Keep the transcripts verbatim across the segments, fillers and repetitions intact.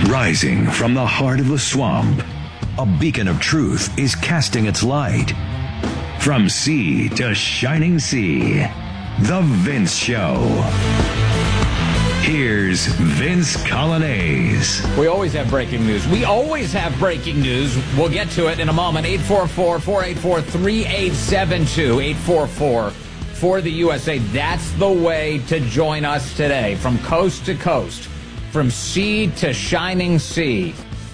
Rising from the heart of the swamp, a beacon of truth is casting its light. From sea to shining sea, The Vince Show. Here's Vince Coglianese. We always have breaking news. We always have breaking news. We'll get to it in a moment. eight four four, four eight four, three eight seven two. eight four four for the U S A. That's the way to join us today. From coast to coast, from sea to shining sea.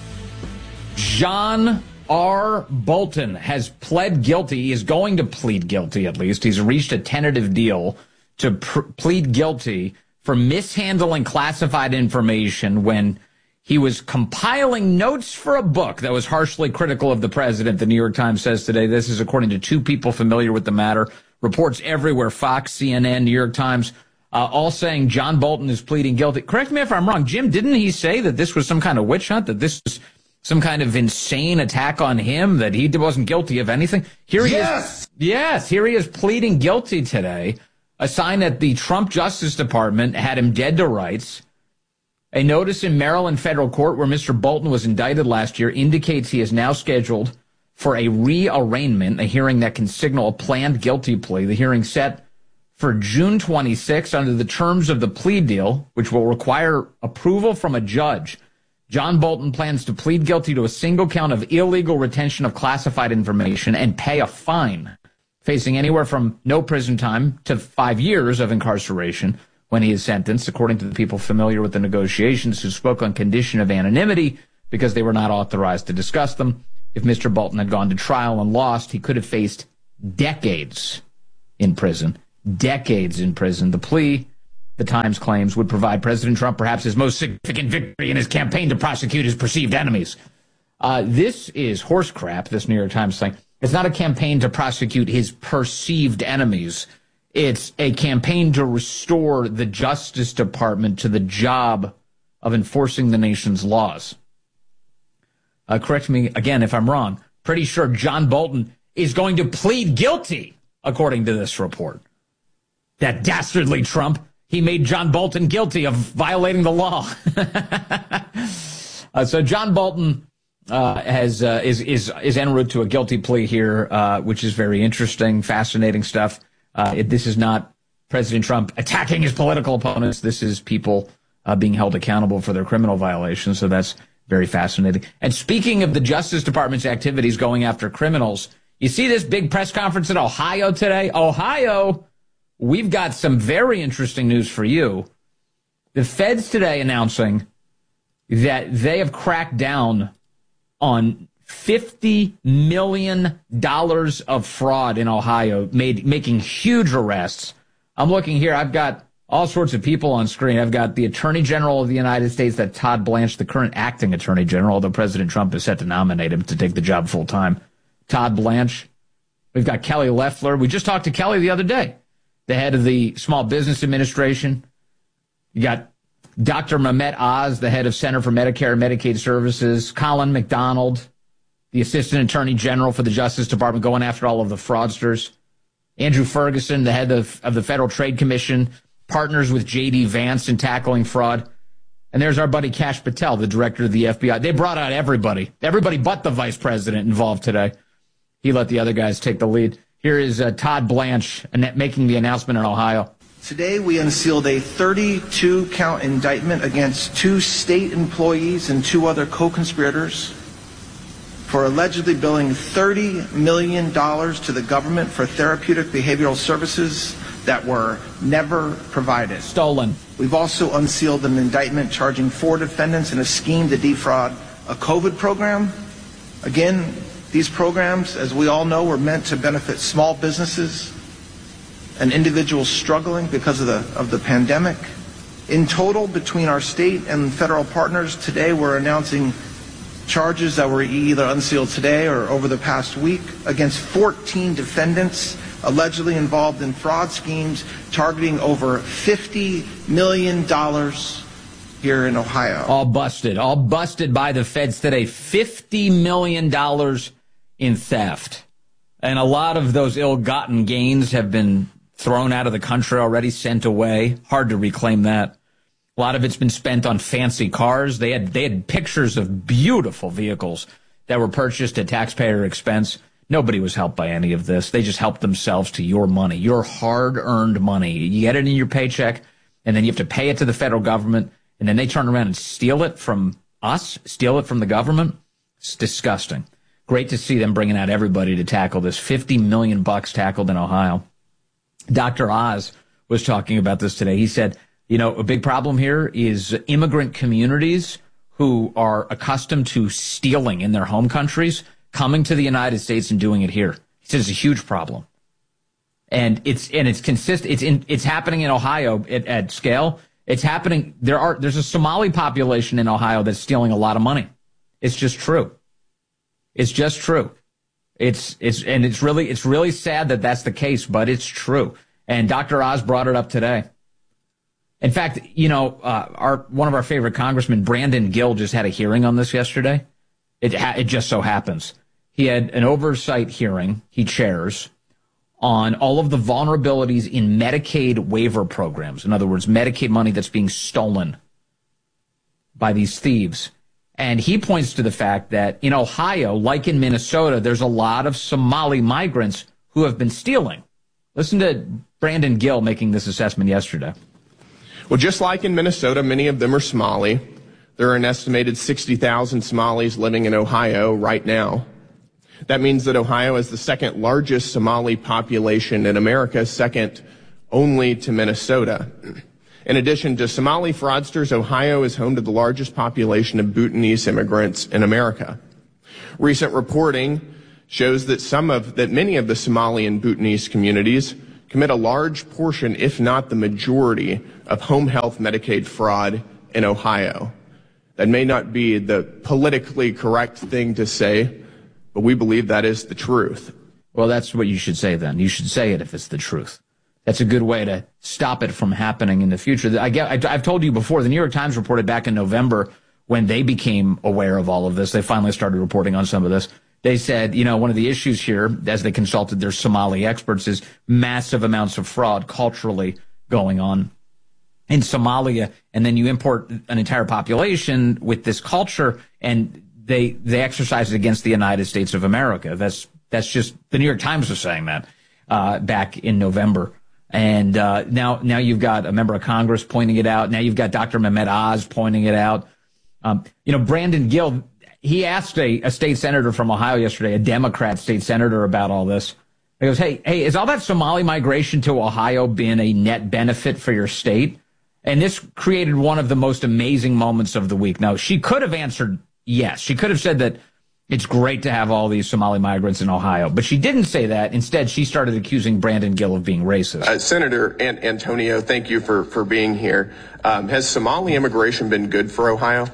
John R. Bolton has pled guilty. He is going to plead guilty, at least. He's reached a tentative deal to pr- plead guilty for mishandling classified information when he was compiling notes for a book that was harshly critical of the president, the New York Times says today. This is according to two people familiar with the matter. Reports everywhere, Fox, C N N, New York Times, uh, all saying John Bolton is pleading guilty. Correct me if I'm wrong. Jim, didn't he say that this was some kind of witch hunt, that this was some kind of insane attack on him, that he wasn't guilty of anything? Here he yes! is. Yes, here he is pleading guilty today. A sign that the Trump Justice Department had him dead to rights. A notice in Maryland federal court where Mister Bolton was indicted last year indicates he is now scheduled for a rearraignment, a hearing that can signal a planned guilty plea. The hearing set for June twenty-sixth under the terms of the plea deal, which will require approval from a judge. John Bolton plans to plead guilty to a single count of illegal retention of classified information and pay a fine, facing anywhere from no prison time to five years of incarceration when he is sentenced, according to the people familiar with the negotiations who spoke on condition of anonymity because they were not authorized to discuss them. If Mister Bolton had gone to trial and lost, he could have faced decades in prison. Decades in prison. The plea, the Times claims, would provide President Trump perhaps his most significant victory in his campaign to prosecute his perceived enemies. Uh, this is horse crap, this New York Times thing. It's not a campaign to prosecute his perceived enemies. It's a campaign to restore the Justice Department to the job of enforcing the nation's laws. Uh, correct me again if I'm wrong. Pretty sure John Bolton is going to plead guilty, according to this report. That dastardly Trump, he made John Bolton guilty of violating the law. uh, so John Bolton uh, has uh, is is is en route to a guilty plea here, uh, which is very interesting, fascinating stuff. Uh, it, this is not President Trump attacking his political opponents. This is people uh, being held accountable for their criminal violations. So that's very fascinating. And speaking of the Justice Department's activities going after criminals, you see this big press conference in Ohio today? Ohio, we've got some very interesting news for you. The feds today announcing that they have cracked down on fifty million dollars of fraud in Ohio, made making huge arrests. I'm looking here. I've got all sorts of people on screen. I've got the Attorney General of the United States, that Todd Blanche, the current acting Attorney General, although President Trump is set to nominate him to take the job full time. Todd Blanche. We've got Kelly Loeffler. We just talked to Kelly the other day, the head of the Small Business Administration. You got Doctor Mehmet Oz, the head of Center for Medicare and Medicaid Services. Colin McDonald, the Assistant Attorney General for the Justice Department, going after all of the fraudsters. Andrew Ferguson, the head of, of the Federal Trade Commission, partners with J D Vance in tackling fraud. And there's our buddy Kash Patel, the director of the F B I. They brought out everybody, everybody but the vice president involved today. He let the other guys take the lead. Here is uh, Todd Blanche making the announcement in Ohio. Today we unsealed a thirty-two count indictment against two state employees and two other co-conspirators for allegedly billing thirty million dollars to the government for therapeutic behavioral services that were never provided. Stolen. We've also unsealed an indictment charging four defendants in a scheme to defraud a COVID program. Again, these programs, as we all know, were meant to benefit small businesses and individuals struggling because of the of the pandemic. In total, between our state and federal partners, today we're announcing charges that were either unsealed today or over the past week against fourteen defendants allegedly involved in fraud schemes targeting over fifty million dollars here in Ohio. All busted. All busted by the feds today. fifty million dollars in theft. And a lot of those ill-gotten gains have been thrown out of the country already, sent away. Hard to reclaim that. A lot of it's been spent on fancy cars. They had they had pictures of beautiful vehicles that were purchased at taxpayer expense. Nobody was helped by any of this. They just helped themselves to your money, your hard-earned money. You get it in your paycheck, and then you have to pay it to the federal government, and then they turn around and steal it from us, steal it from the government. It's disgusting. Great to see them bringing out everybody to tackle this. fifty million bucks tackled in Ohio. Doctor Oz was talking about this today. He said, you know, a big problem here is immigrant communities who are accustomed to stealing in their home countries, coming to the United States and doing it here. He says it's a huge problem. And it's, and it's consistent. It's in, it's happening in Ohio at, at scale. It's happening. There are, there's a Somali population in Ohio that's stealing a lot of money. It's just true. It's just true. It's, it's, and it's really, it's really sad that that's the case, but it's true. And Doctor Oz brought it up today. In fact, you know, uh, our, one of our favorite congressmen, Brandon Gill, just had a hearing on this yesterday. It, ha- it just so happens. He had an oversight hearing he chairs on all of the vulnerabilities in Medicaid waiver programs. In other words, Medicaid money that's being stolen by these thieves. And he points to the fact that in Ohio, like in Minnesota, there's a lot of Somali migrants who have been stealing. Listen to Brandon Gill making this assessment yesterday. Well, just like in Minnesota, many of them are Somali. There are an estimated sixty thousand Somalis living in Ohio right now. That means that Ohio is the second largest Somali population in America, second only to Minnesota. In addition to Somali fraudsters, Ohio is home to the largest population of Bhutanese immigrants in America. Recent reporting shows that some of, that many of the Somali and Bhutanese communities commit a large portion, if not the majority, of home health Medicaid fraud in Ohio. That may not be the politically correct thing to say, but we believe that is the truth. Well, that's what you should say then. You should say it if it's the truth. That's a good way to stop it from happening in the future. I get, I've told you before, the New York Times reported back in November when they became aware of all of this. They finally started reporting on some of this. They said, you know, one of the issues here, as they consulted their Somali experts, is massive amounts of fraud culturally going on in Somalia. And then you import an entire population with this culture, and they they exercise it against the United States of America. That's that's just, the New York Times was saying that uh, back in November. And uh, now now you've got a member of Congress pointing it out. Now you've got Doctor Mehmet Oz pointing it out. Um, you know, Brandon Gill, he asked a, a state senator from Ohio yesterday, a Democrat state senator, about all this. He goes, hey, hey, is all that Somali migration to Ohio been a net benefit for your state? And this created one of the most amazing moments of the week. Now, she could have answered yes. She could have said that it's great to have all these Somali migrants in Ohio, but she didn't say that. Instead, she started accusing Brandon Gill of being racist. Uh, Senator An- Antonio, thank you for, for being here. Um, has Somali immigration been good for Ohio?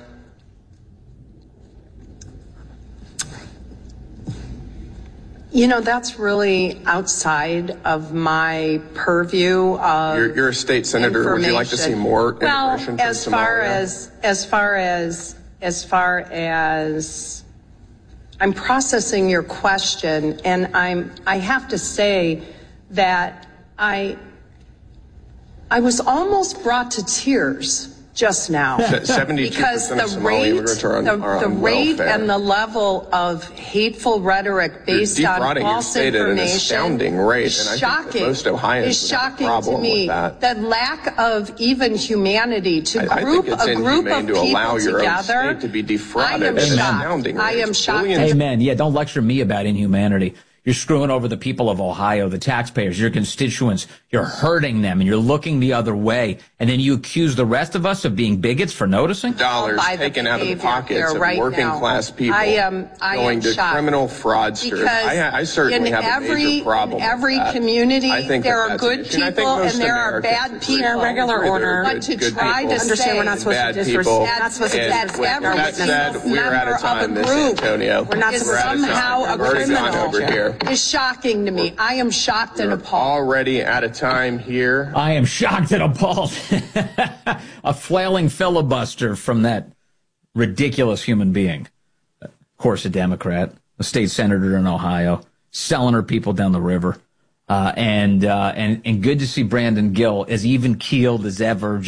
You know, that's really outside of my purview of You're, you're a state senator. Would you like to see more well, immigration from as far Somalia? as as far as as far as I'm processing your question, and I'm I have to say that I I was almost brought to tears just now seventy-two because percent the of Somali rate, immigrants are on, the, are on the rate welfare. and the level of hateful rhetoric based You're on defrauding your false state at an information astounding rate, is and I think shocking. that most Ohioans is would have a shocking problem to me. with that. The lack of even humanity to I, group I think it's a group inhumane of to people allow your together. own state to be defrauded I am at an shocked. astounding rate. I am shocked. Billions Amen. Yeah, don't lecture me about inhumanity. You're screwing over the people of Ohio, the taxpayers, your constituents. You're hurting them, and you're looking the other way. And then you accuse the rest of us of being bigots for noticing? dollars By the taken out of the behavior pockets here of right working now. class people, I am- I going am to shocked. criminal fraudsters. Because I, I certainly in have a every, major problem in every with that. community, I think there that are that's good an issue, and I think people most and there are Americans bad agree. people. Yeah, regular There are order. good- But to good try people. to Understand we're not say supposed Bad to people. disrespect. Not supposed to And that disrespect our every that said, witnesses. we're out of member of time, a Miss group Antonio. We're not is supposed to- somehow a We've already gone criminal over here. is shocking to me. I am shocked and We're appalled. already out of time here. I am shocked and appalled. A flailing filibuster from that ridiculous human being. Of course, a Democrat, a state senator in Ohio, selling her people down the river. Uh, and, uh, and, and good to see Brandon Gill as even keeled as ever, just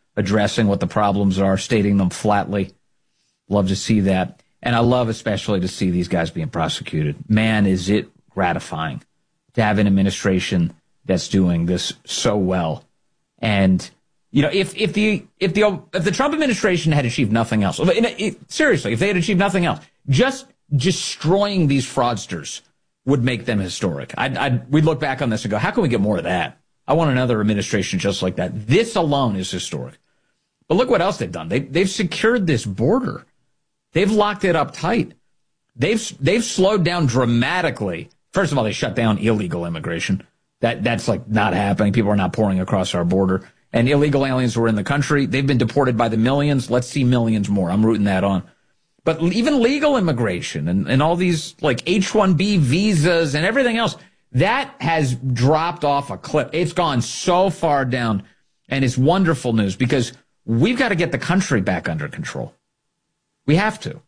addressing what the problems are, stating them flatly. Love to see that. And I love especially to see these guys being prosecuted. Man, is it gratifying to have an administration that's doing this so well. And, you know, if, if the if the if the Trump administration had achieved nothing else, seriously, if they had achieved nothing else, just destroying these fraudsters would make them historic. I'd, I'd, we'd look back on this and go, how can we get more of that? I want another administration just like that. This alone is historic. But look what else they've done. They, they've secured this border. They've locked it up tight. They've they've slowed down dramatically. First of all, they shut down illegal immigration. That that's like not happening. People are not pouring across our border. And illegal aliens who are in the country, they've been deported by the millions. Let's see millions more. I'm rooting that on. But even legal immigration and, and all these like H one B visas and everything else, that has dropped off a cliff. It's gone so far down. And it's wonderful news because we've got to get the country back under control. We have to.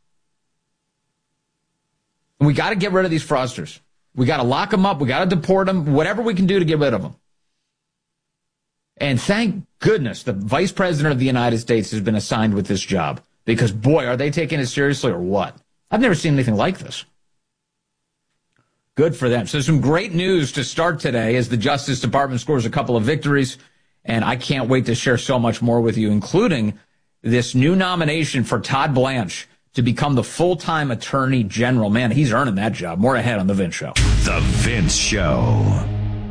And we got to get rid of these fraudsters. We got to lock them up. We got to deport them, whatever we can do to get rid of them. And thank goodness the vice president of the United States has been assigned with this job because, boy, are they taking it seriously or what? I've never seen anything like this. Good for them. So some great news to start today as the Justice Department scores a couple of victories. And I can't wait to share so much more with you, including this new nomination for Todd Blanche to become the full-time Attorney General. Man, he's earning that job. More ahead on The Vince Show. The Vince Show.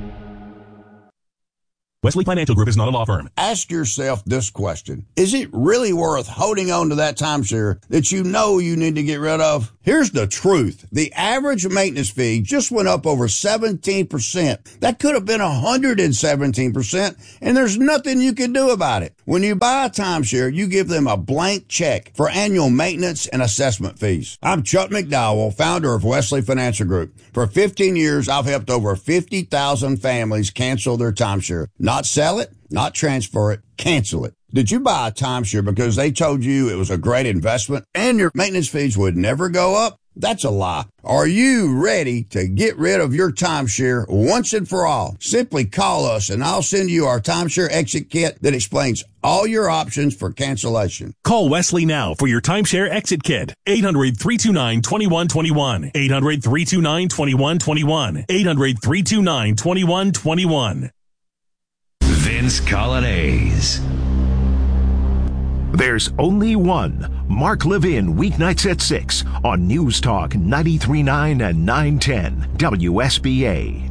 Wesley Financial Group is not a law firm. Ask yourself this question. Is it really worth holding on to that timeshare that you know you need to get rid of? Here's the truth. The average maintenance fee just went up over seventeen percent. That could have been one hundred seventeen percent, and there's nothing you can do about it. When you buy a timeshare, you give them a blank check for annual maintenance and assessment fees. I'm Chuck McDowell, founder of Wesley Financial Group. For fifteen years, I've helped over fifty thousand families cancel their timeshare. Not sell it, not transfer it, cancel it. Did you buy a timeshare because they told you it was a great investment and your maintenance fees would never go up? That's a lie. Are you ready to get rid of your timeshare once and for all? Simply call us and I'll send you our timeshare exit kit that explains all your options for cancellation. Call Wesley now for your timeshare exit kit. eight hundred, three two nine, two one two one. eight hundred, three two nine, two one two one. eight hundred, three two nine, two one two one. Vince Colonnese. There's only one Mark Levin, weeknights at six on News Talk ninety-three point nine and nine ten W S B A.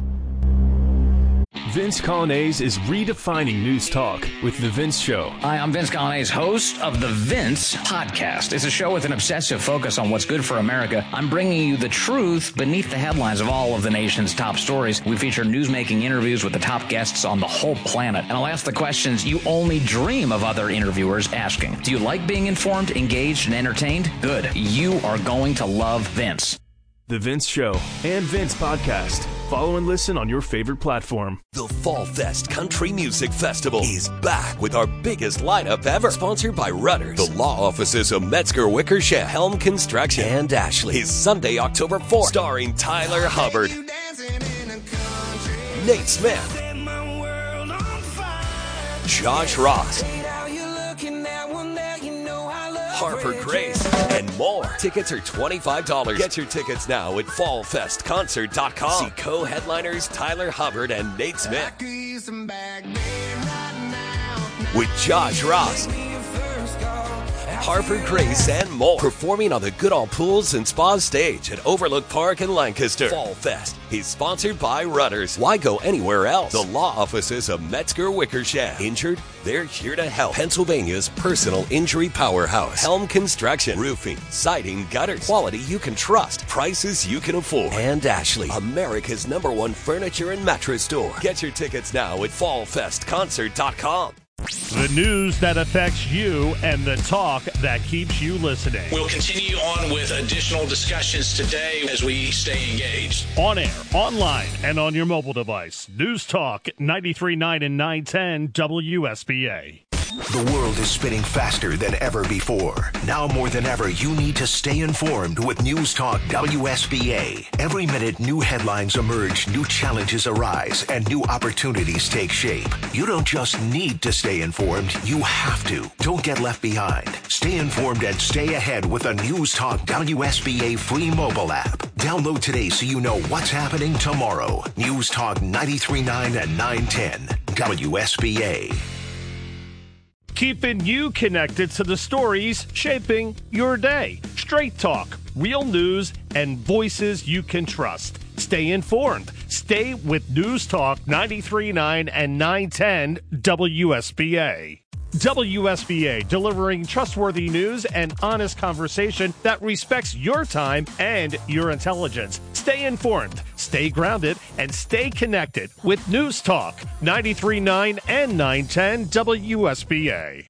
Vince Colonnese is redefining news talk with The Vince Show. Hi, I'm Vince Colonnese, host of The Vince Podcast. It's a show with an obsessive focus on what's good for America. I'm bringing you the truth beneath the headlines of all of the nation's top stories. We feature newsmaking interviews with the top guests on the whole planet. And I'll ask the questions you only dream of other interviewers asking. Do you like being informed, engaged, and entertained? Good. You are going to love Vince. The Vince Show and Vince Podcast. Follow and listen on your favorite platform. The Fall Fest Country Music Festival is back with our biggest lineup ever. Sponsored by Rudders, the law offices of Metzger Wickersham, Helm Construction, and Ashley. Is Sunday, October fourth. Starring Tyler Hubbard, Nate Smith, Josh Ross, Harper Grace, and more. Tickets are twenty-five dollars. Get your tickets now at fall fest concert dot com. See co-headliners Tyler Hubbard and Nate Smith. With Josh Ross, Harper Grace, and more. Performing on the Goodall Pools and Spa stage at Overlook Park in Lancaster. Fall Fest is sponsored by Rudders. Why go anywhere else? The law offices of Metzger Wickersham. Injured? They're here to help. Pennsylvania's personal injury powerhouse. Helm Construction. Roofing, siding, gutters. Quality you can trust. Prices you can afford. And Ashley, America's number one furniture and mattress store. Get your tickets now at fall fest concert dot com. The news that affects you and the talk that keeps you listening. We'll continue on with additional discussions today as we stay engaged. On air, online, and on your mobile device. News Talk ninety-three point nine and nine ten W S B A. The world is spinning faster than ever before. Now more than ever, you need to stay informed with News Talk W S B A. Every minute, new headlines emerge, new challenges arise, and new opportunities take shape. You don't just need to stay informed, you have to. Don't get left behind. Stay informed and stay ahead with a News Talk W S B A free mobile app. Download today so you know what's happening tomorrow. News Talk ninety-three point nine and nine ten W S B A. Keeping you connected to the stories shaping your day. Straight talk, real news, and voices you can trust. Stay informed. Stay with News Talk ninety-three point nine and nine ten W S B A. W S B A, delivering trustworthy news and honest conversation that respects your time and your intelligence. Stay informed, stay grounded, and stay connected with News Talk ninety-three point nine and nine ten W S B A.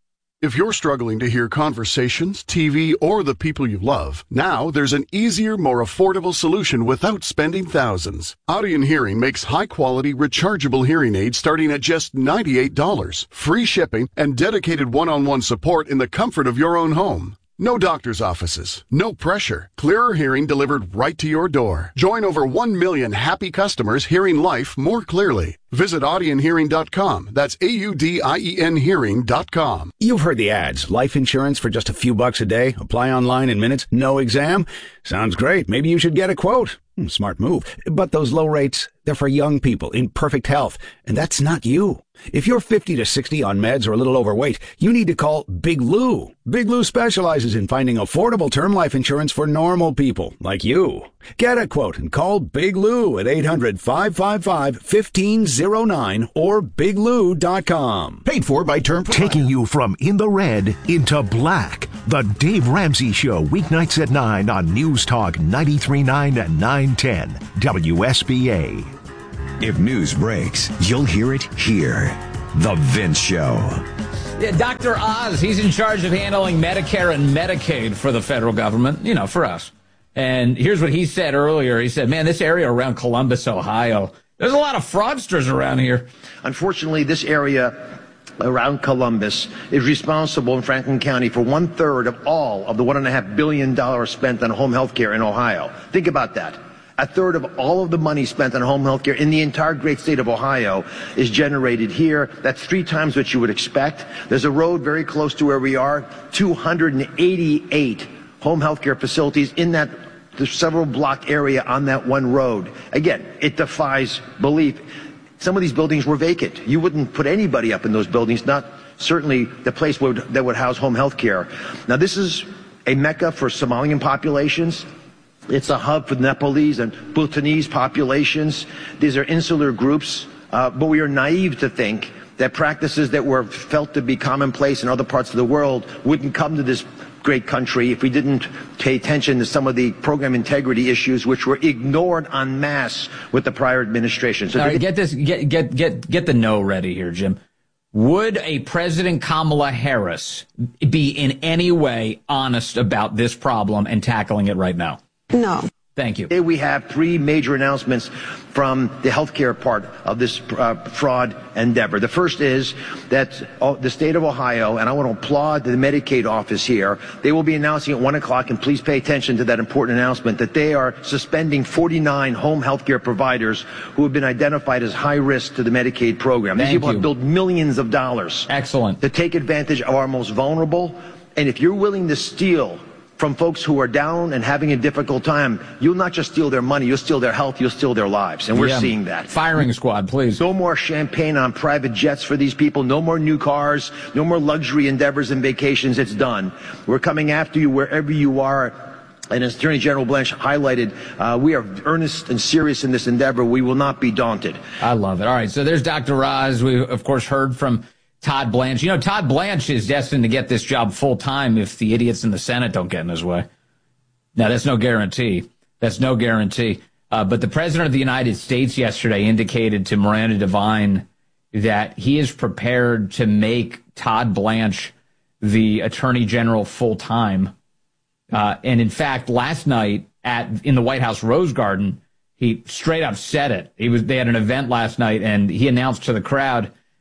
If you're struggling to hear conversations, T V, or the people you love, now there's an easier, more affordable solution without spending thousands. Audion Hearing makes high-quality, rechargeable hearing aids starting at just ninety-eight dollars, free shipping, and dedicated one-on-one support in the comfort of your own home. No doctor's offices, no pressure, clearer hearing delivered right to your door. Join over one million happy customers hearing life more clearly. Visit audion hearing dot com. That's A U D I E N hearing dot com. You've heard the ads. Life insurance for just a few bucks a day. Apply online in minutes. No exam. Sounds great. Maybe you should get a quote. Smart move. But those low rates, they're for young people in perfect health. And that's not you. If you're fifty to sixty on meds or a little overweight, you need to call Big Lou. Big Lou specializes in finding affordable term life insurance for normal people like you. Get a quote and call Big Lou at eight hundred, five five five, one five zero nine or big lou dot com. Paid for by Term Provider. Taking you from in the red into black. The Dave Ramsey Show, weeknights at nine on News Talk ninety-three point nine and nine ten W S B A. If news breaks, you'll hear it here. The Vince Show. Yeah, Doctor Oz, he's in charge of handling Medicare and Medicaid for the federal government, you know, for us. And here's what he said earlier. He said, man, this area around Columbus, Ohio, there's a lot of fraudsters around here. Unfortunately, this area around Columbus is responsible in Franklin County for one third of all of the one and a half billion dollars spent on home health care in Ohio. Think about that. A third of all of the money spent on home health care in the entire great state of Ohio is generated here. That's three times what you would expect. There's a road very close to where we are, two hundred eighty-eight home health care facilities in that several block area on that one road. Again, it defies belief. Some of these buildings were vacant. You wouldn't put anybody up in those buildings, not certainly the place would, that would house home health care. Now, this is a mecca for Somalian populations. It's a hub for Nepalese and Bhutanese populations. These are insular groups, uh, but we are naive to think that practices that were felt to be commonplace in other parts of the world wouldn't come to this great country if we didn't pay attention to some of the program integrity issues which were ignored en masse with the prior administration. So all right, get this, get get get get the no ready here, Jim. Would a President Kamala Harris be in any way honest about this problem and tackling it right now? No. Thank you. Today we have three major announcements from the healthcare part of this uh, fraud endeavor. The first is that uh, the state of Ohio, and I want to applaud the Medicaid office here, they will be announcing at one o'clock, and please pay attention to that important announcement, that they are suspending forty-nine home healthcare providers who have been identified as high risk to the Medicaid program. These Thank people you. have billed millions of dollars. Excellent. To take advantage of our most vulnerable. And if you're willing to steal from folks who are down and having a difficult time, you'll not just steal their money, you'll steal their health, you'll steal their lives. And we're yeah. seeing that. Firing squad, please. No more champagne on private jets for these people. No more new cars. No more luxury endeavors and vacations. It's done. We're coming after you wherever you are. And as Attorney General Blanche highlighted, uh, we are earnest and serious in this endeavor. We will not be daunted. I love it. All right, so there's Doctor Roz. We, of course, heard from Todd Blanche. You know, Todd Blanche is destined to get this job full time if the idiots in the Senate don't get in his way. Now, that's no guarantee. That's no guarantee. Uh, but the President of the United States yesterday indicated to Miranda Devine that he is prepared to make Todd Blanche the Attorney General full time. Uh, and in fact, last night at in the White House Rose Garden, he straight up said it. He was they had an event last night, and he announced to the crowd,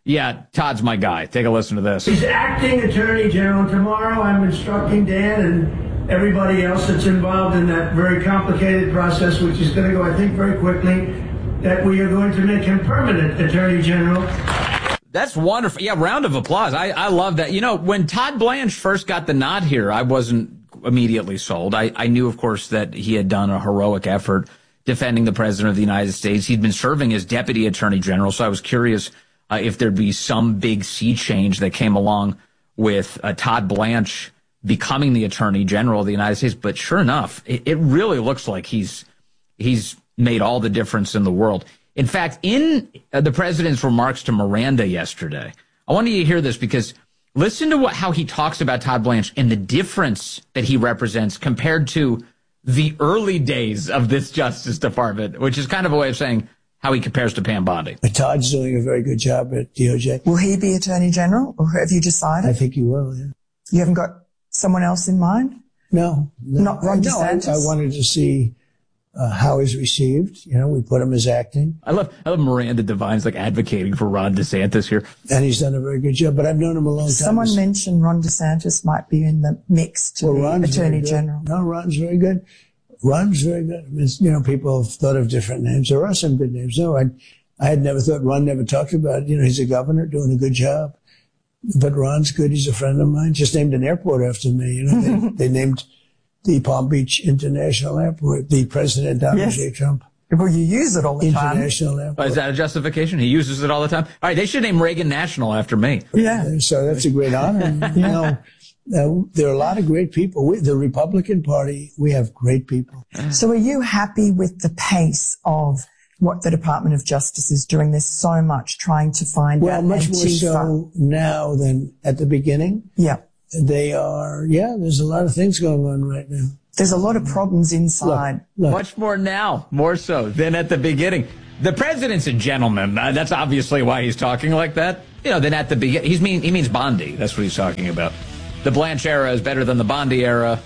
Yeah, Todd's my guy. Take a listen to this. He's acting Attorney General. Tomorrow I'm instructing Dan and everybody else that's involved in that very complicated process, which is going to go, I think, very quickly, that we are going to make him permanent Attorney General. That's wonderful. Yeah, round of applause. I, I love that. You know, when Todd Blanche first got the nod here, I wasn't immediately sold. I, I knew, of course, that he had done a heroic effort defending the President of the United States. He'd been serving as Deputy Attorney General, so I was curious Uh, if there'd be some big sea change that came along with uh, Todd Blanche becoming the Attorney General of the United States. But sure enough, it, it really looks like he's he's made all the difference in the world. In fact, in uh, the president's remarks to Miranda yesterday, I want you to hear this because listen to what how he talks about Todd Blanche and the difference that he represents compared to the early days of this Justice Department, which is kind of a way of saying how he compares to Pam Bondi. But Todd's doing a very good job at D O J. Will he be Attorney General, or have you decided? I think he will, yeah. You haven't got someone else in mind? No. no Not Ron no, DeSantis? I, I wanted to see uh, how he's received. You know, we put him as acting. I love, I love Miranda Devine's like advocating for Ron DeSantis here. And he's done a very good job, but I've known him a long time. Someone mentioned Ron DeSantis might be in the mix to well, be Ron's Attorney very General. No, Ron's very good. Ron's very good. I mean, you know, people have thought of different names. There are some good names. No, I, I had never thought, Ron never talked about it. You know, he's a governor doing a good job. But Ron's good. He's a friend of mine. Just named an airport after me. You know, they, they named the Palm Beach International Airport, the President Donald Yes. J. Trump. Well, you use it all the time. International Airport. Oh, is that a justification? He uses it all the time? All right, they should name Reagan National after me. Yeah. So that's a great honor. You know, uh, there are a lot of great people. We, the Republican Party, we have great people. So are you happy with the pace of what the Department of Justice is doing? There's so much trying to find Well, out. much more Antifa. so now than at the beginning. Yeah. They are, yeah, there's a lot of things going on right now. There's a lot of problems inside. Look, look. Much more now, more so than at the beginning. The president's a gentleman. Uh, that's obviously why he's talking like that. You know, than at the beginning. He's mean, he means Bondi. That's what he's talking about. The Blanche era is better than the Bondi era.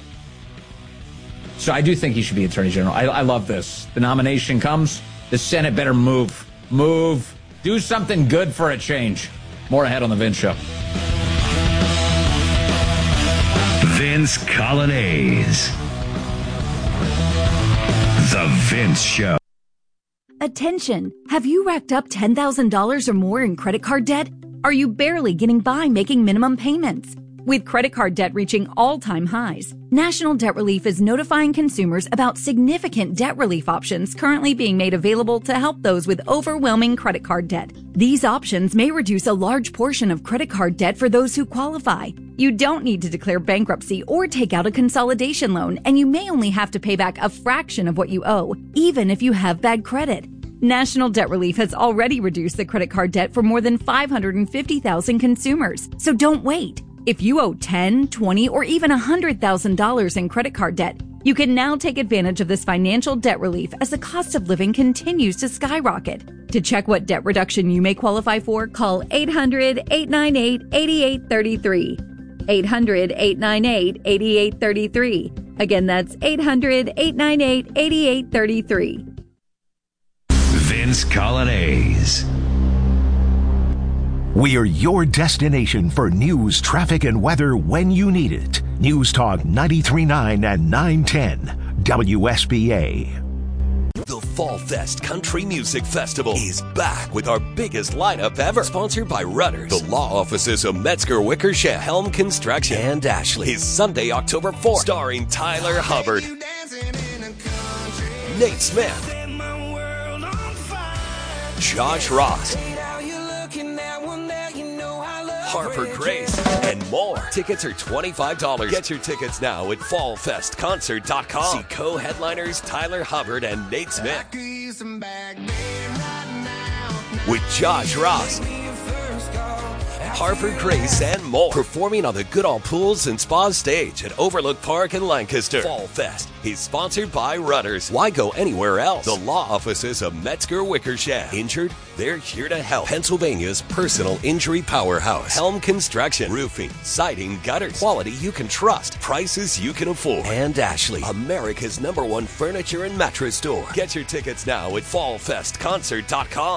So I do think he should be Attorney General. I, I love this. The nomination comes. The Senate better move. Move. Do something good for a change. More ahead on The Vince Show. Vince Colonnese. The Vince Show. Attention! Have you racked up ten thousand dollars or more in credit card debt? Are you barely getting by making minimum payments? With credit card debt reaching all-time highs, National Debt Relief is notifying consumers about significant debt relief options currently being made available to help those with overwhelming credit card debt. These options may reduce a large portion of credit card debt for those who qualify. You don't need to declare bankruptcy or take out a consolidation loan, and you may only have to pay back a fraction of what you owe, even if you have bad credit. National Debt Relief has already reduced the credit card debt for more than five hundred fifty thousand consumers, so don't wait. If you owe ten, twenty, or even one hundred thousand dollars in credit card debt, you can now take advantage of this financial debt relief as the cost of living continues to skyrocket. To check what debt reduction you may qualify for, call eight hundred, eight nine eight, eight eight three three. eight hundred, eight nine eight, eight eight three three. Again, that's eight hundred, eight nine eight, eight eight three three. Vince Colonnese. We are your destination for news, traffic, and weather when you need it. News Talk ninety-three point nine and nine ten W S B A. The Fall Fest Country Music Festival is back with our biggest lineup ever. Sponsored by Rudders, the law offices of Metzger Wickersham, Helm Construction, and Ashley. Is Sunday, October fourth. Starring Tyler Hubbard, Nate Smith, Josh Ross, Harper Grace, and more. Tickets are twenty-five dollars. Get your tickets now at fall fest concert dot com. See co-headliners Tyler Hubbard and Nate Smith. With Josh Ross, Harper Grace, and more. Performing on the Goodall Pools and Spa stage at Overlook Park in Lancaster. Fall Fest is sponsored by Rudders. Why go anywhere else? The law offices of Metzger Wickersham. Injured? They're here to help. Pennsylvania's personal injury powerhouse. Helm Construction. Roofing, siding, gutters. Quality you can trust. Prices you can afford. And Ashley, America's number one furniture and mattress store. Get your tickets now at fall fest concert dot com.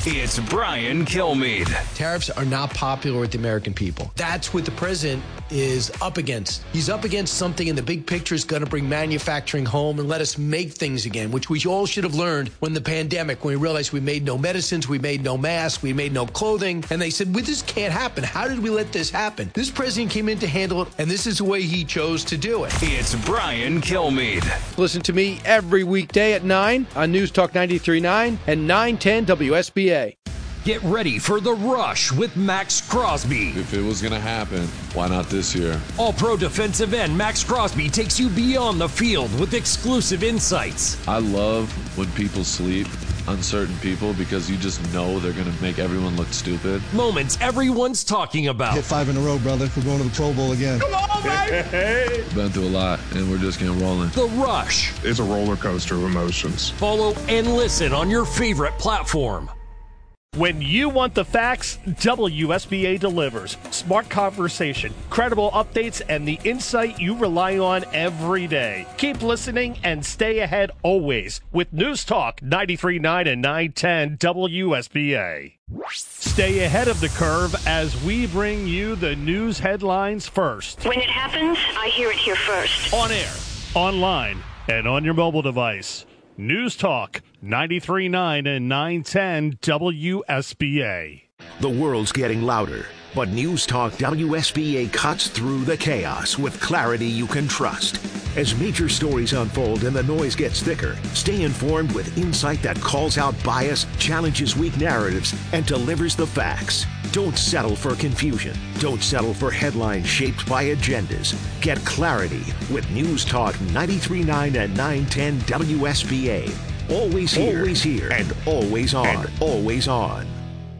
It's Brian Kilmeade. Tariffs are not popular with the American people. That's what the president is up against. He's up against something in the big picture is going to bring manufacturing home and let us make things again, which we all should have learned when the pandemic, when we realized we made no medicines, we made no masks, we made no clothing. And they said, well, this can't happen. How did we let this happen? This president came in to handle it, and this is the way he chose to do it. It's Brian Kilmeade. Listen to me every weekday at nine on News Talk ninety-three point nine and nine ten W S B A. Get ready for The Rush with Max Crosby. If it was going to happen, why not this year? All-pro defensive end Max Crosby takes you beyond the field with exclusive insights. I love when people sleep, uncertain people, because you just know they're going to make everyone look stupid. Moments everyone's talking about. Hit five in a row, brother. We're going to the Pro Bowl again. Come on, baby! Been through a lot, and we're just getting rolling. The Rush. It's a roller coaster of emotions. Follow and listen on your favorite platform. When you want the facts, W S B A delivers. Smart conversation, credible updates, and the insight you rely on every day. Keep listening and stay ahead always with News Talk ninety-three point nine and nine ten W S B A. Stay ahead of the curve as we bring you the news headlines first. When it happens, I hear it here first. On air, online, and on your mobile device. News Talk ninety-three point nine and nine ten W S B A. The world's getting louder, but News Talk W S B A cuts through the chaos with clarity you can trust. As major stories unfold and the noise gets thicker, stay informed with insight that calls out bias, challenges weak narratives, and delivers the facts. Don't settle for confusion. Don't settle for headlines shaped by agendas. Get clarity with News Talk ninety-three point nine and nine ten W S B A. Always here, always here, and always on, and always on.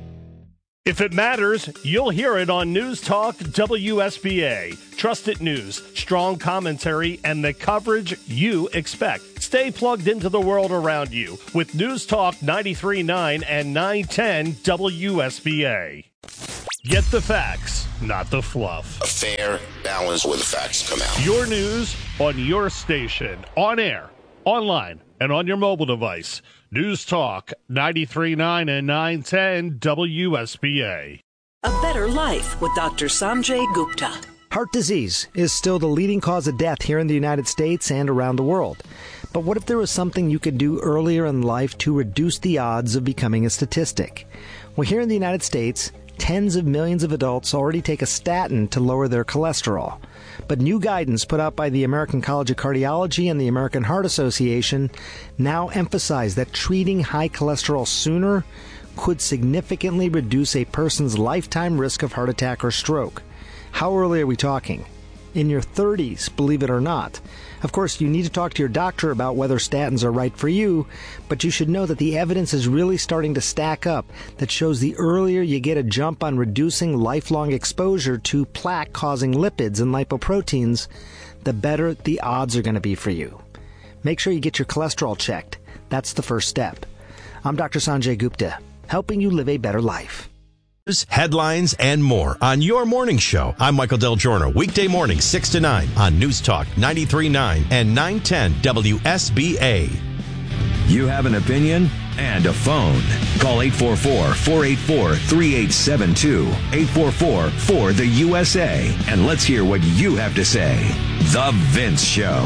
If it matters, you'll hear it on News Talk W S B A. Trusted news, strong commentary, and the coverage you expect. Stay plugged into the world around you with News Talk ninety-three point nine and nine ten W S B A. Get the facts, not the fluff. A fair balance where the facts come out. Your news on your station, on air, online, and on your mobile device. News Talk ninety-three point nine and nine ten W S B A. A better life with Doctor Sanjay Gupta. Heart disease is still the leading cause of death here in the United States and around the world. But what if there was something you could do earlier in life to reduce the odds of becoming a statistic? Well, here in the United States, tens of millions of adults already take a statin to lower their cholesterol. But new guidance put out by the American College of Cardiology and the American Heart Association now emphasize that treating high cholesterol sooner could significantly reduce a person's lifetime risk of heart attack or stroke. How early are we talking? In your thirties, believe it or not. Of course, you need to talk to your doctor about whether statins are right for you, but you should know that the evidence is really starting to stack up that shows the earlier you get a jump on reducing lifelong exposure to plaque-causing lipids and lipoproteins, the better the odds are going to be for you. Make sure you get your cholesterol checked. That's the first step. I'm Doctor Sanjay Gupta, helping you live a better life. Headlines and more on your morning show. I'm Michael Del Giorno, weekday morning six to nine on News Talk ninety-three point nine and nine ten W S B A. You have an opinion and a phone. Call eight four four, four eight four, three eight seven two, eight four four, four the U S A, and let's hear what you have to say. The Vince Show.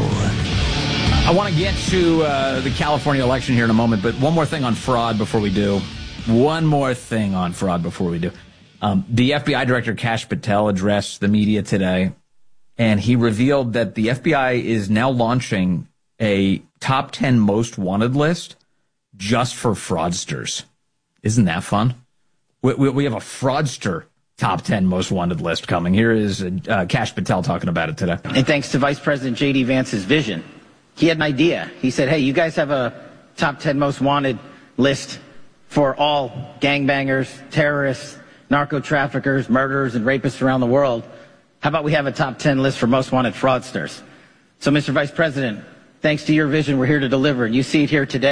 I want to get to uh, the California election here in a moment, but one more thing on fraud before we do. One more thing on fraud before we do. Um, the F B I Director Kash Patel addressed the media today, and he revealed that the F B I is now launching a top ten most wanted list just for fraudsters. Isn't that fun? We, we, we have a fraudster top ten most wanted list coming. Here is uh, Kash Patel talking about it today. And thanks to Vice President J D Vance's vision, he had an idea. He said, hey, you guys have a top ten most wanted list for all gangbangers, terrorists, narco-traffickers, murderers, and rapists around the world. How about we have a top ten list for most wanted fraudsters? So, Mister Vice President, thanks to your vision, we're here to deliver, and you see it here today.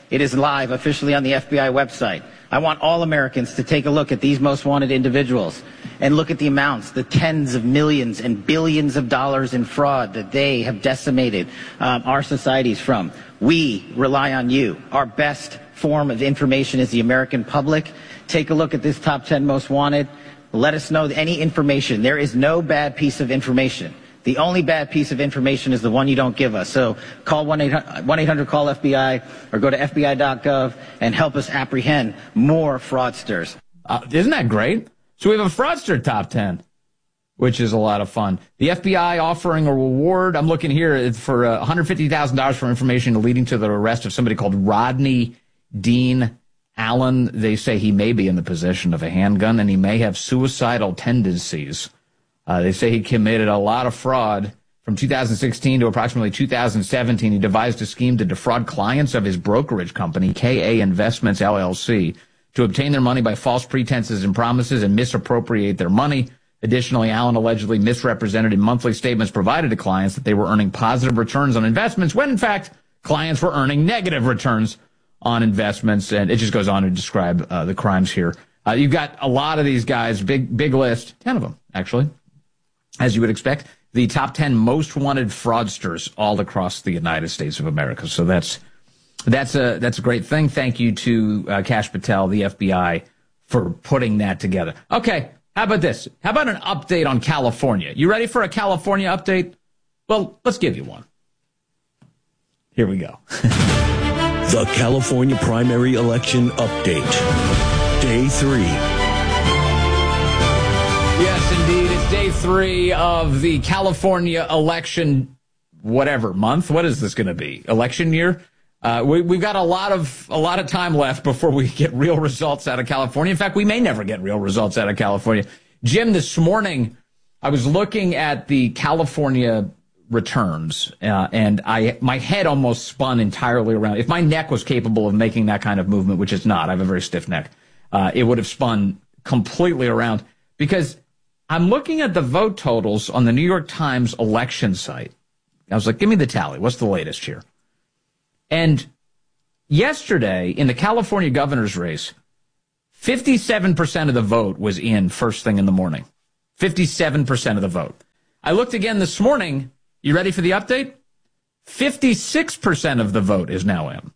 It is live officially on the F B I website. I want all Americans to take a look at these most wanted individuals and look at the amounts, the tens of millions and billions of dollars in fraud that they have decimated um, our societies from. We rely on you. Our best form of information is the American public. Take a look at this top ten most wanted. Let us know any information. There is no bad piece of information. The only bad piece of information is the one you don't give us. So call one eight hundred call F B I or go to F B I dot gov and help us apprehend more fraudsters. Uh, isn't that great? So we have a fraudster top ten, which is a lot of fun. The F B I offering a reward. I'm looking here for uh, one hundred fifty thousand dollars for information leading to the arrest of somebody called Rodney Dean Allen. They say he may be in the possession of a handgun and he may have suicidal tendencies. Uh, they say he committed a lot of fraud from two thousand sixteen to approximately two thousand seventeen. He devised a scheme to defraud clients of his brokerage company, K A Investments, L L C, to obtain their money by false pretenses and promises and misappropriate their money. Additionally, Allen allegedly misrepresented in monthly statements provided to clients that they were earning positive returns on investments when, in fact, clients were earning negative returns on investments. And it just goes on to describe uh, the crimes here. Uh, you've got a lot of these guys, big, big list, ten of them, actually. As you would expect, the top ten most wanted fraudsters all across the United States of America. So that's that's a that's a great thing. Thank you to uh, Kash Patel, the F B I, for putting that together. Okay, how about this? How about an update on California? You ready for a California update? Well, let's give you one. Here we go. The California primary election update. Day three. Yes, indeed. It's day three of the California election, whatever month. What is this going to be? Election year? Uh, we, we've got a lot of a lot of time left before we get real results out of California. In fact, we may never get real results out of California. Jim, this morning, I was looking at the California returns, uh, and I my head almost spun entirely around. If my neck was capable of making that kind of movement, which it's not, I have a very stiff neck, uh, it would have spun completely around because I'm looking at the vote totals on the New York Times election site. I was like, give me the tally. What's the latest here? And yesterday, in the California governor's race, fifty-seven percent of the vote was in first thing in the morning. fifty-seven percent of the vote. I looked again this morning. You ready for the update? fifty-six percent of the vote is now in.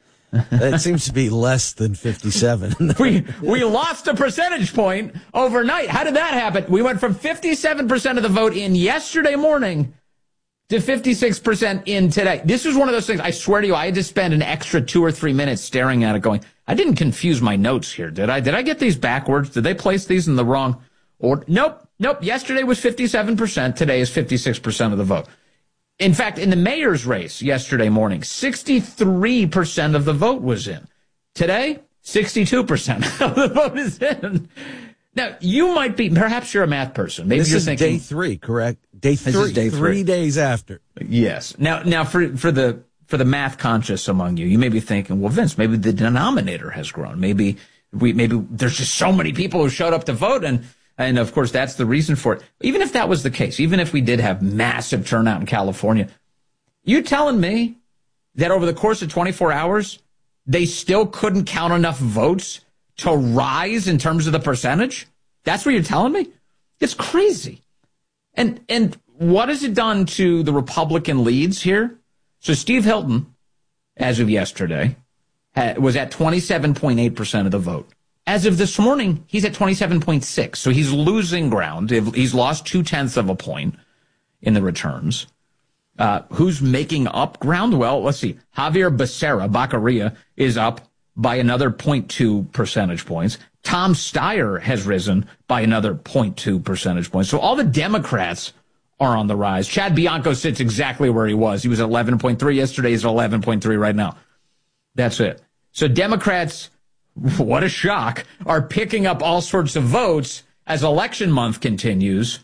That seems to be less than fifty-seven. we we lost a percentage point overnight. How did that happen? We went from fifty-seven percent of the vote in yesterday morning to fifty-six percent in today. This was one of those things, I swear to you, I had to spend an extra two or three minutes staring at it going, I didn't confuse my notes here, did I? Did I get these backwards? Did they place these in the wrong order? Nope, nope. Yesterday was fifty-seven percent. Today is fifty-six percent of the vote. In fact, in the mayor's race yesterday morning, sixty-three percent of the vote was in. Today, sixty-two percent of the vote is in. Now, you might be, perhaps you're a math person. Maybe this you're is thinking, day three, correct? Day three, this is day three. Three days after. Yes. Now, now for for the for the math conscious among you, you may be thinking, well, Vince, maybe the denominator has grown. Maybe we maybe there's just so many people who showed up to vote, and and of course that's the reason for it. Even if that was the case, even if we did have massive turnout in California, you telling me that over the course of twenty-four hours they still couldn't count enough votes to rise in terms of the percentage? That's what you're telling me? It's crazy. And and what has it done to the Republican leads here? So Steve Hilton, as of yesterday, had, was at twenty-seven point eight percent of the vote. As of this morning, he's at twenty-seven point six. So he's losing ground. He's lost two-tenths of a point in the returns. Uh, who's making up ground? Well, let's see. Javier Becerra, Baccaria, is up by another zero point two percentage points. Tom Steyer has risen by another zero point two percentage points. So all the Democrats are on the rise. Chad Bianco sits exactly where he was. He was at eleven point three yesterday. He's at eleven point three right now. That's it. So Democrats, what a shock, are picking up all sorts of votes as election month continues.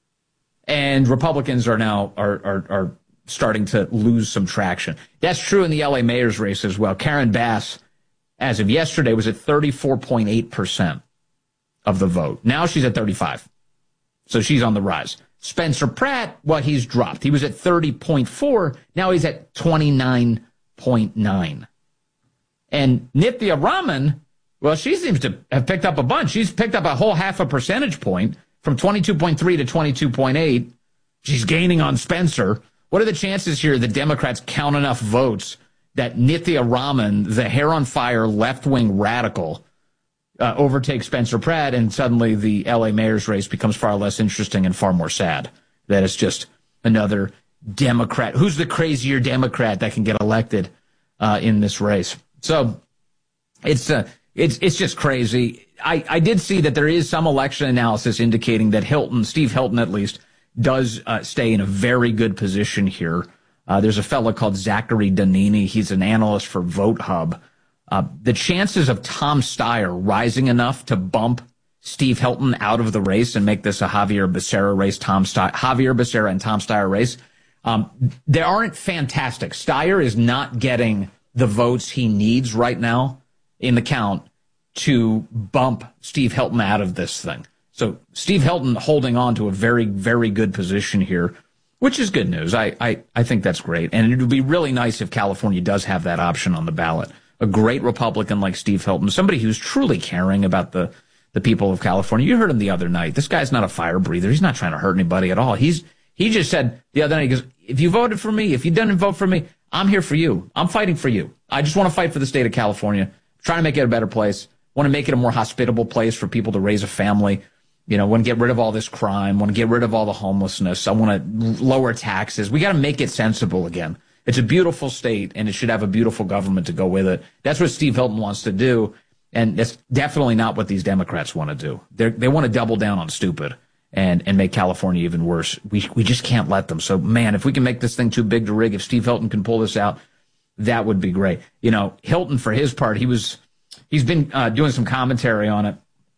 And Republicans are now are, are, are starting to lose some traction. That's true in the L A mayor's race as well. Karen Bass, as of yesterday, was at thirty-four point eight percent of the vote. Now she's at thirty-five. So she's on the rise. Spencer Pratt, well, he's dropped. He was at thirty point four. Now he's at twenty-nine point nine. And Nithya Raman, well, she seems to have picked up a bunch. She's picked up a whole half a percentage point from twenty-two point three to twenty-two point eight. She's gaining on Spencer. What are the chances here that Democrats count enough votes that Nithya Raman, the hair-on-fire left-wing radical, uh, overtakes Spencer Pratt, and suddenly the L A mayor's race becomes far less interesting and far more sad? That it's just another Democrat. Who's the crazier Democrat that can get elected uh, in this race? So it's uh, it's it's just crazy. I, I did see that there is some election analysis indicating that Hilton, Steve Hilton at least, does uh, stay in a very good position here. Uh, there's a fellow called Zachary Donini. He's an analyst for Vote Hub. Uh, the chances of Tom Steyer rising enough to bump Steve Hilton out of the race and make this a Javier Becerra race, Tom Steyer, Javier Becerra and Tom Steyer race, um, they aren't fantastic. Steyer is not getting the votes he needs right now in the count to bump Steve Hilton out of this thing. So Steve Hilton holding on to a very, very good position here, which is good news. I, I, I think that's great. And it would be really nice if California does have that option on the ballot. A great Republican like Steve Hilton, somebody who's truly caring about the, the people of California. You heard him the other night. This guy's not a fire breather. He's not trying to hurt anybody at all. He's He just said the other night, he goes, if you voted for me, if you didn't vote for me, I'm here for you. I'm fighting for you. I just want to fight for the state of California, trying to make it a better place, want to make it a more hospitable place for people to raise a family. You know, want to get rid of all this crime, want to get rid of all the homelessness. I want to lower taxes. We got to make it sensible again. It's a beautiful state, and it should have a beautiful government to go with it. That's what Steve Hilton wants to do, and that's definitely not what these Democrats want to do. They they want to double down on stupid and and make California even worse. We we just can't let them. So, man, if we can make this thing too big to rig, if Steve Hilton can pull this out, that would be great. You know, Hilton, for his part, he was he's been uh, doing some commentary on it,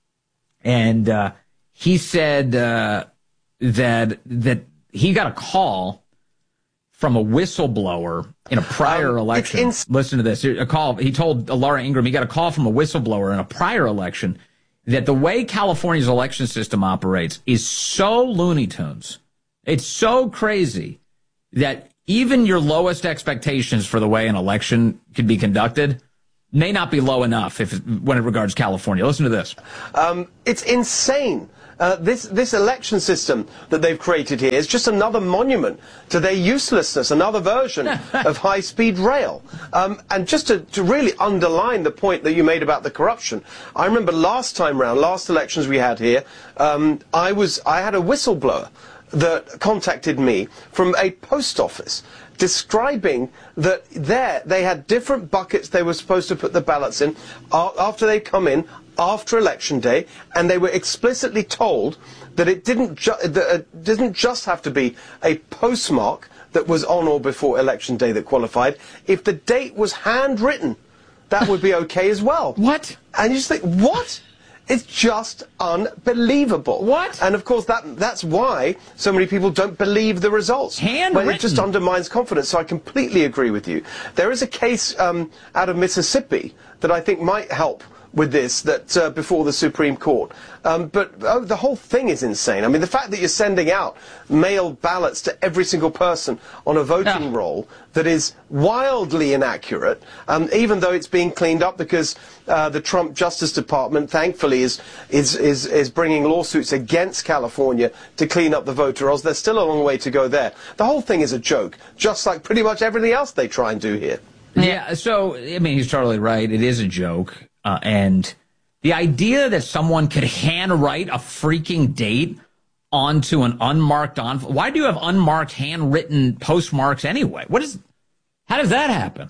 and uh, he said uh, that that he got a call from a whistleblower in a prior um, election. Ins- Listen to this. A call. He told Laura Ingraham he got a call from a whistleblower in a prior election that the way California's election system operates is so Looney Tunes. It's so crazy that even your lowest expectations for the way an election could be conducted may not be low enough if when it regards California. Listen to this. Um, it's insane. Uh, this this election system that they've created here is just another monument to their uselessness, another version of high-speed rail. Um, and just to, to really underline the point that you made about the corruption, I remember last time round, last elections we had here, um, I was I had a whistleblower that contacted me from a post office, describing that there they had different buckets they were supposed to put the ballots in after they come in after election day, and they were explicitly told that it didn't ju- that it didn't just have to be a postmark that was on or before election day that qualified. If the date was handwritten, that would be okay as well. What? And you just think, what? It's just unbelievable. What? And of course, that that's why so many people don't believe the results. Handwritten. But it just undermines confidence. So I completely agree with you. There is a case um, out of Mississippi that I think might help with this, that uh, before the Supreme Court. Um, but oh, the whole thing is insane. I mean, the fact that you're sending out mail ballots to every single person on a voting yeah. roll that is wildly inaccurate, um, even though it's being cleaned up because uh, the Trump Justice Department, thankfully, is, is, is, is bringing lawsuits against California to clean up the voter rolls. There's still a long way to go there. The whole thing is a joke, just like pretty much everything else they try and do here. Yeah, so, I mean, he's totally right. It is a joke. Uh, and the idea that someone could handwrite a freaking date onto an unmarked envelope. Why do you have unmarked handwritten postmarks anyway? What is, how does that happen?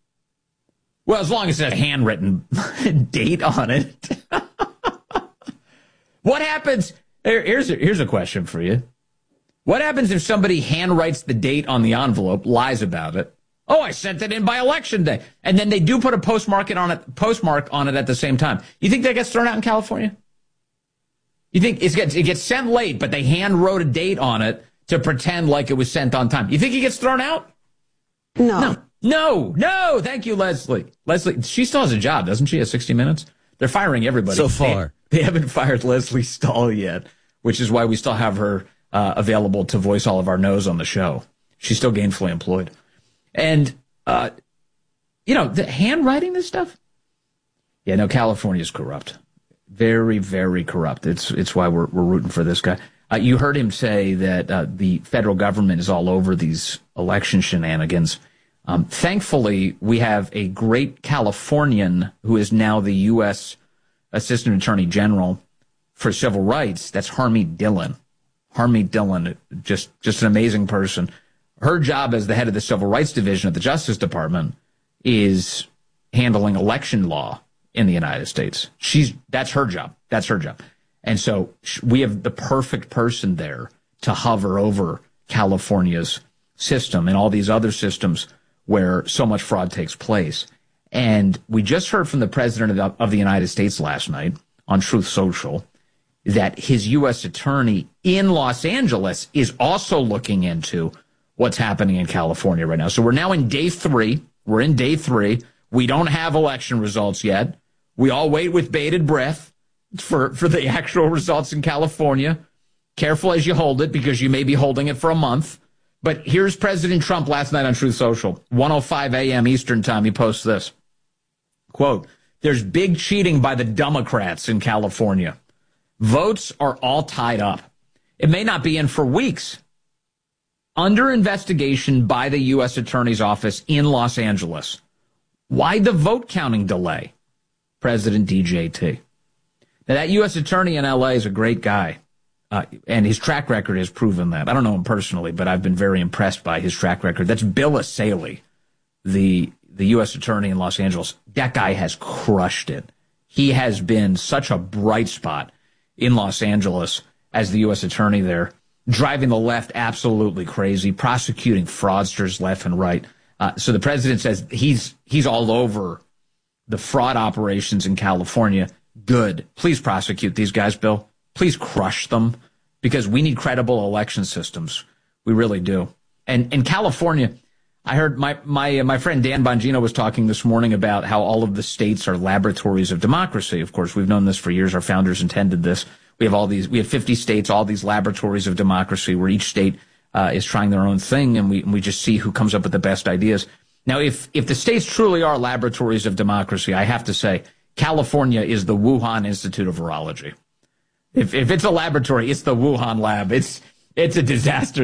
Well, as long as it has a handwritten date on it. What happens? Here, here's a, here's a question for you. What happens if somebody handwrites the date on the envelope, lies about it? Oh, I sent it in by election day. And then they do put a postmark on it, postmark on it at the same time. You think that gets thrown out in California? You think it gets, it gets sent late, but they hand wrote a date on it to pretend like it was sent on time? You think it gets thrown out? No. No. No. No. Thank you, Leslie. Leslie, she still has a job, doesn't she, at sixty minutes? They're firing everybody. So far. They, they haven't fired Leslie Stahl yet, which is why we still have her uh, available to voice all of our no's on the show. She's still gainfully employed. And uh, you know, the handwriting this stuff. Yeah, no, California's corrupt. Very, very corrupt. It's it's why we're we're rooting for this guy. Uh, you heard him say that uh, the federal government is all over these election shenanigans. Um, thankfully, we have a great Californian who is now the U S Assistant Attorney General for Civil Rights. That's Harmeet Dillon. Harmeet Dillon, just just an amazing person. Her job as the head of the Civil Rights Division of the Justice Department is handling election law in the United States. She's that's her job. That's her job. And so we have the perfect person there to hover over California's system and all these other systems where so much fraud takes place. And we just heard from the president of the, of the United States last night on Truth Social that his U S attorney in Los Angeles is also looking into what's happening in California right now. So we're now in day three. We're in day three. We don't have election results yet. We all wait with bated breath for, for the actual results in California. Careful as you hold it, because you may be holding it for a month. But here's President Trump last night on Truth Social, one oh five a.m. Eastern time. He posts this, quote, "There's big cheating by the Democrats in California. Votes are all tied up. It may not be in for weeks. Under investigation by the U S Attorney's Office in Los Angeles. Why the vote counting delay? President D J T." Now, that U S attorney in L A is a great guy, uh, and his track record has proven that. I don't know him personally, but I've been very impressed by his track record. That's Bill Asaley, the the U S attorney in Los Angeles. That guy has crushed it. He has been such a bright spot in Los Angeles as the U S attorney there, driving the left absolutely crazy, prosecuting fraudsters left and right. Uh, so the president says he's he's all over the fraud operations in California. Good. Please prosecute these guys, Bill. Please crush them, because we need credible election systems. We really do. And in California, I heard my my uh, my friend Dan Bongino was talking this morning about how all of the states are laboratories of democracy. Of course, we've known this for years. Our founders intended this. We have all these. We have fifty states, all these laboratories of democracy, where each state uh, is trying their own thing, and we and we just see who comes up with the best ideas. Now, if if the states truly are laboratories of democracy, I have to say California is the Wuhan Institute of Virology. If if it's a laboratory, it's the Wuhan lab. It's it's a disaster.